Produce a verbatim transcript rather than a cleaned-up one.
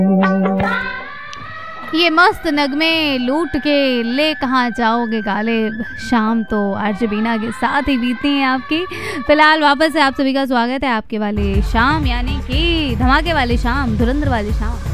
ये मस्त नगमे लूट के ले कहाँ जाओगे गालिब, शाम तो अर्जबीना के साथ ही बीती हैं आपकी। फिलहाल वापस से आप सभी का स्वागत है आपके वाले शाम, यानी कि धमाके वाली शाम, धुरंधर वाली शाम।